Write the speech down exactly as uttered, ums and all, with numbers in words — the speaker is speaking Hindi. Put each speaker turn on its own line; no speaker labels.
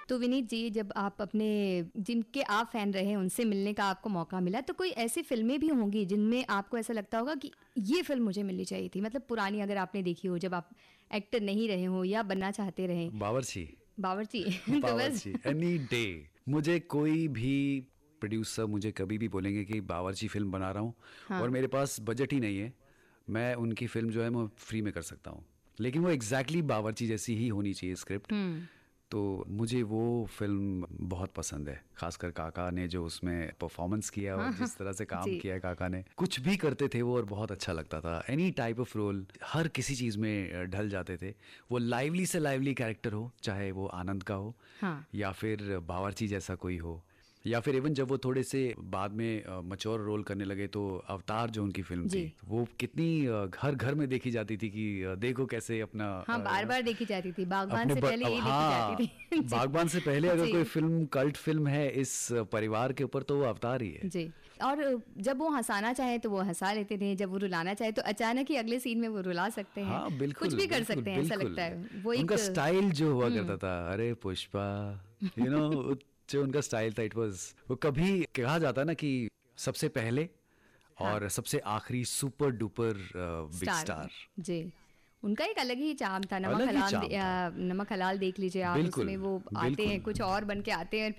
तो विनीत जी, जब आप अपने जिनके आप फैन रहे उनसे मिलने का आपको मौका मिला, तो कोई ऐसी फिल्में भी होंगी जिनमें आपको ऐसा लगता होगा कि ये फिल्म मुझे मिलनी चाहिए थी, मतलब पुरानी अगर आपने देखी हो, जब आप एक्टर नहीं रहे हो या बनना चाहते रहे।
बावर्ची
बावर्ची तो बस
बावर्ची एनी डे। मुझे कोई भी प्रोड्यूसर मुझे कभी भी बोलेंगे कि बावर्ची फिल्म बना रहा हूँ,
हाँ।
और मेरे पास बजट ही नहीं है, मैं उनकी फिल्म जो है मैं फ्री में कर सकता हूँ, लेकिन वो एग्जैक्टली बावर्ची जैसी ही होनी चाहिए स्क्रिप्ट। तो मुझे वो फिल्म बहुत पसंद है, खासकर काका ने जो उसमें परफॉर्मेंस किया और जिस तरह से काम किया है काका ने, कुछ भी करते थे वो और बहुत अच्छा लगता था। एनी टाइप ऑफ रोल, हर किसी चीज़ में ढल जाते थे। वो लाइवली से लाइवली कैरेक्टर हो, चाहे वो आनंद का हो, हाँ। या फिर बावर्ची जैसा कोई हो, या फिर इवन जब वो थोड़े से बाद में मच्योर रोल करने लगे तो अवतार जो उनकी फिल्म थी वो कितनी हर घर में देखी जाती थी कि देखो कैसे अपना,
हाँ, बार बार देखी जाती थी। बागबान से पहले ये
हाँ,
देखी जाती थी
बागबान से पहले अगर कोई फिल्म कल्ट फिल्म है इस परिवार के ऊपर तो वो अवतार ही है
जी। और जब वो हंसाना चाहे तो वो हंसा लेते थे, जब वो रुलाना चाहे तो अचानक ही अगले सीन में वो रुला सकते हैं।
हाँ, बिल्कुल,
कुछ भी कर
बिल्कुल,
सकते हैं, ऐसा लगता है। वो
उनका स्टाइल जो हुआ करता था, अरे पुष्पा, यू नो जो उनका स्टाइल था, इट वाज, वो कभी कहा जाता ना कि सबसे पहले और हाँ। सबसे आखिरी सुपर डुपर बिग स्टार।
जी, उनका एक अलग ही चार्म था। नमक हलाल, नमक हलाल देख लीजिए आप, उसमें वो आते हैं कुछ और बन के आते हैं।